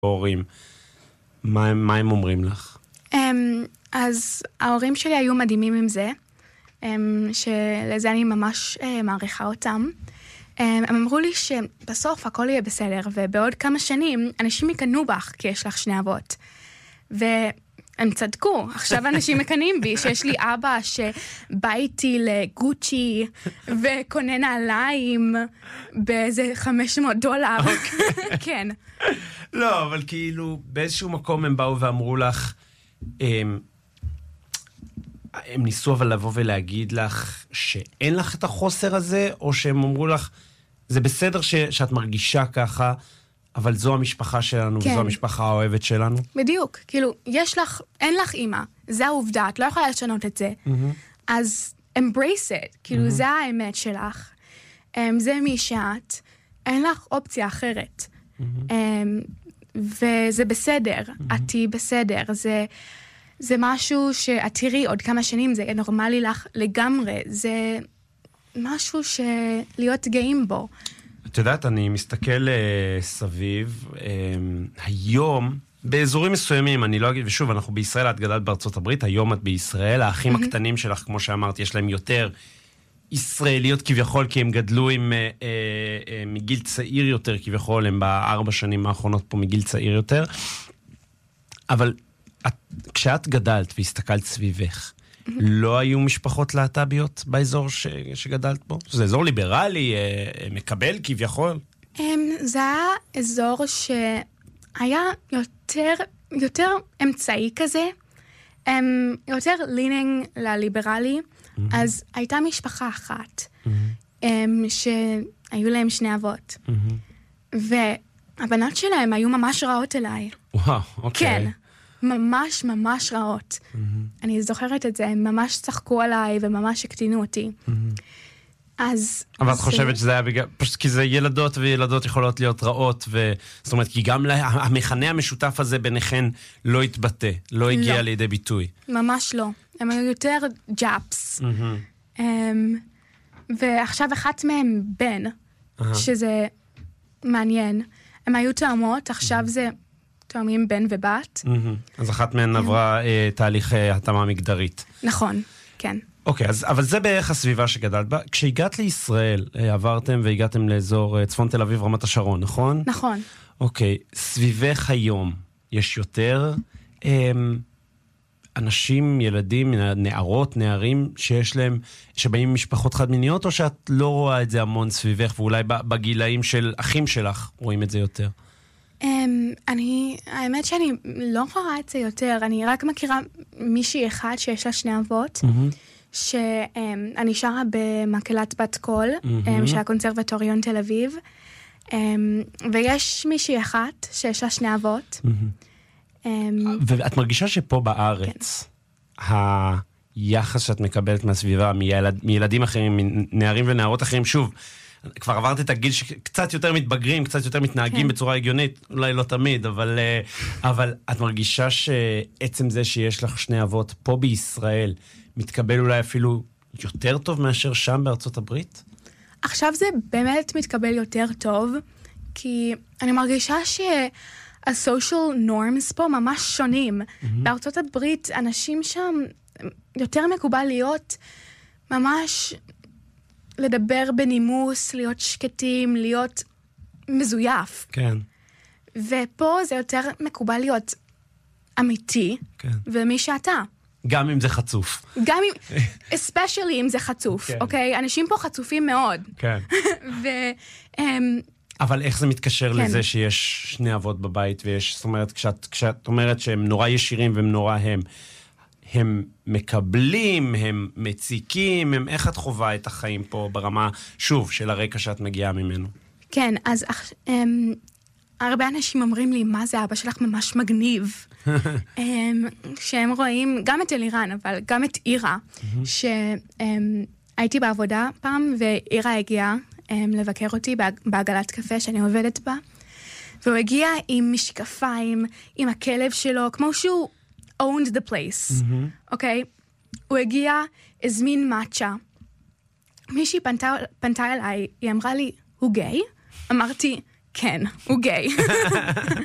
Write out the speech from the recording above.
הורים. מה הם אומרים לך? אז ההורים שלי היו מדהימים עם זה, שלזה אני ממש מעריכה אותם. הם אמרו לי שבסוף הכל יהיה בסדר, ובעוד כמה שנים אנשים יקנו בך, כי יש לך שני אבות. והם צדקו, עכשיו אנשים מקנים בי, שיש לי אבא שבא איתי לגוצ'י, וקונה נעליים באיזה $500. כן. לא, אבל כאילו, באיזשהו מקום הם באו ואמרו לך, הם ניסו אבל לבוא ולהגיד לך שאין לך את החוסר הזה, או שהם אמרו לך, זה בסדר שאת מרגישה ככה, אבל זו המשפחה שלנו, כן. וזו המשפחה האוהבת שלנו? בדיוק, כאילו, אין לך אימא, זה העובדה, את לא יכולה לשנות את זה, אז embrace it, כאילו, זה האמת שלך, זה מי שאת, אין לך אופציה אחרת, וזה בסדר, את תהי בסדר, זה משהו שאת תראי עוד כמה שנים, זה נורמלי לך לגמרי, זה משהו להיות גאים בו. את יודעת, אני מסתכל סביב, היום, באזורים מסוימים, אני לא אגיד, ושוב, אנחנו בישראל, את גדלת בארצות הברית, היום את בישראל, האחים הקטנים שלך, כמו שאמרת, יש להם יותר ישראליות כביכול, כי הם גדלו מגיל צעיר יותר כביכול, הם ב4 שנים האחרונות פה מגיל צעיר יותר, אבל כשאת גדלת והסתכלת סביבך, לא היו משפחות להט"ביות באזור שגדלת בו? זה אזור ליברלי, מקבל כביכול? זה היה אזור שהיה יותר אמצעי כזה, יותר leaning לליברלי, אז הייתה משפחה אחת, שהיו להם 2 אבות. והבנות שלהם היו ממש רעות אליי. וואו, אוקיי. כן. ממש ממש רעות. אני זוכרת את זה, הם ממש צחקו עליי וממש הקטינו אותי. אבל את חושבת שזה היה בגלל, פשוט כי זה ילדות וילדות יכולות להיות רעות, זאת אומרת, כי גם המכנה המשותף הזה ביניכן לא התבטא, לא הגיע לידי ביטוי. ממש לא. הם היו יותר ג'אפס. ועכשיו אחת מהם בן, שזה מעניין. הם היו תאומות, עכשיו זה תאומים בן ובת. אז אחת מהן עברה תהליך התאמה מגדרית. נכון, כן. אוקיי, אבל זה בערך הסביבה שגדלת בה. כשהגעת לישראל, עברתם והגעתם לאזור צפון תל אביב, רמת השרון, נכון? נכון. אוקיי, סביבך היום יש יותר אנשים, ילדים, נערות, נערים, שבאים ממשפחות חד-מיניות, או שאת לא רואה את זה המון סביבך, ואולי בגילאים של אחים שלך רואים את זה יותר? האמת שאני לא רואה את זה יותר, אני רק מכירה מישהי אחד שיש לה 2 אבות, שאני שרה במקהלת בת קול, של הקונסרבטוריון תל אביב, ויש מישהי אחת שיש לה 2 אבות. ואת מרגישה שפה בארץ, היחס שאת מקבלת מהסביבה, מילדים אחרים, מנערים ונערות אחרים, שוב, כבר עברת את הגיל שקצת יותר מתבגרים, קצת יותר מתנהגים בצורה הגיונית, אולי לא תמיד, אבל את מרגישה שעצם זה שיש לך 2 אבות פה בישראל, מתקבל אולי אפילו יותר טוב מאשר שם בארצות הברית? עכשיו זה באמת מתקבל יותר טוב, כי אני מרגישה שה-social norms פה ממש שונים. בארצות הברית אנשים שם יותר מקובל להיות ממש לדבר בנימוס, להיות שקטים, להיות מזויף. כן. ופה זה יותר מקובל להיות אמיתי, כן. ומי שאתה. גם אם זה חצוף. גם אם, especially אם זה חצוף, כן. אוקיי? אנשים פה חצופים מאוד. כן. אבל איך זה מתקשר כן. לזה שיש 2 אבות בבית, ויש, זאת אומרת, כשאת אומרת שהם נורא ישירים והם נורא הם מקבלים, הם מציקים, איך את חובה את החיים פה ברמה, שוב, של הרקע שאת מגיעה ממנו? כן, אז הרבה אנשים אומרים לי, מה זה, אבא שלך ממש מגניב. שהם רואים גם את אלירן, אבל גם את אירה, שהייתי בעבודה פעם, ואירה הגיעה לבקר אותי בעגלת קפה שאני עובדת בה, והוא הגיע עם משקפיים, עם הכלב שלו, כמו שהוא owned the place, אוקיי? הוא הגיע, הזמין מאצ'ה. מישהי פנתה אליי, היא אמרה לי, הוא גיי? אמרתי, כן, הוא גיי.